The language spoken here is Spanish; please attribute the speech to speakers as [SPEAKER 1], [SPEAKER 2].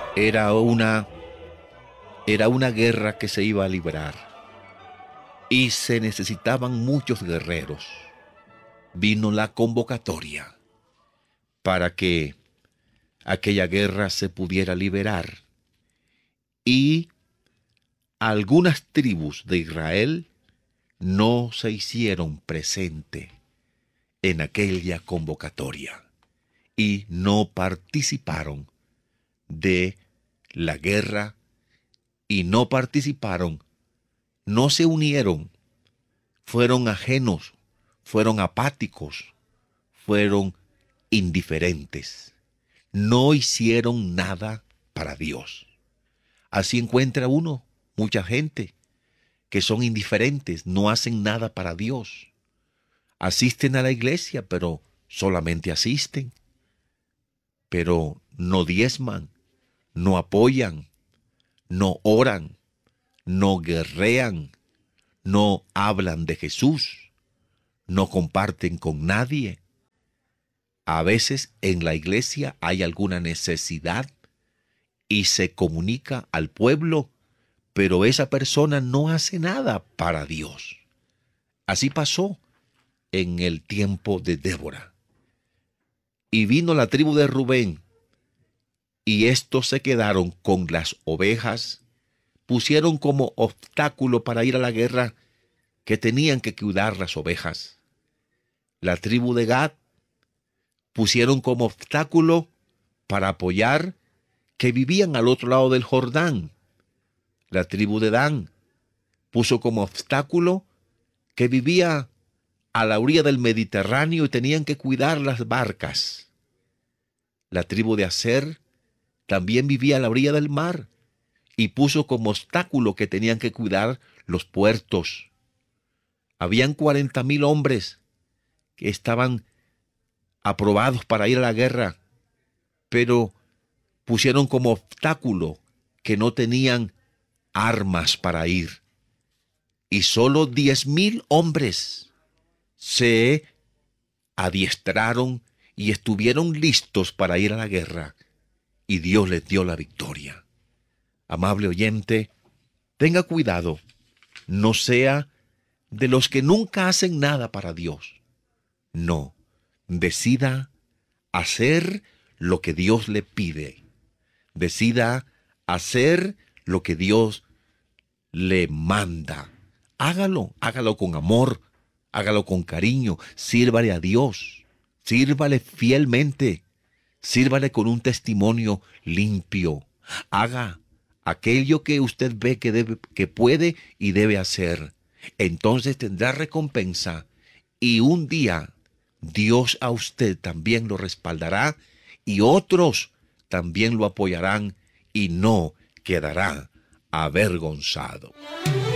[SPEAKER 1] Era una, era una guerra que se iba a librar y se necesitaban muchos guerreros. Vino la convocatoria para que aquella guerra se pudiera liberar y algunas tribus de Israel no se hicieron presente en aquella convocatoria y no participaron de la guerra y no participaron, no se unieron, fueron ajenos, fueron apáticos, fueron indiferentes, no hicieron nada para Dios. Así encuentra uno mucha gente que son indiferentes, no hacen nada para Dios. Asisten a la iglesia, pero solamente asisten, pero no diezman, no apoyan, no oran, no guerrean, no hablan de Jesús, no comparten con nadie. A veces en la iglesia hay alguna necesidad y se comunica al pueblo, pero esa persona no hace nada para Dios. Así pasó en el tiempo de Débora. Y vino la tribu de Rubén, y estos se quedaron con las ovejas, pusieron como obstáculo para ir a la guerra que tenían que cuidar las ovejas. La tribu de Gad pusieron como obstáculo para apoyar que vivían al otro lado del Jordán. La tribu de Dan puso como obstáculo que vivía a la orilla del Mediterráneo y tenían que cuidar las barcas. La tribu de Aser también vivía a la orilla del mar y puso como obstáculo que tenían que cuidar los puertos. Habían 40,000 hombres que estaban aprobados para ir a la guerra, pero pusieron como obstáculo que no tenían armas para ir. Y solo 10,000 hombres se adiestraron y estuvieron listos para ir a la guerra, y Dios les dio la victoria. Amable oyente, tenga cuidado, no sea de los que nunca hacen nada para Dios. No, decida hacer lo que Dios le pide. Decida hacer lo que Dios le manda. Hágalo con amor, hágalo con cariño, sírvale a Dios, sírvale fielmente, sírvale con un testimonio limpio. Haga aquello que usted ve que puede y debe hacer. Entonces tendrá recompensa y un día Dios a usted también lo respaldará y otros también lo apoyarán y no quedará avergonzado.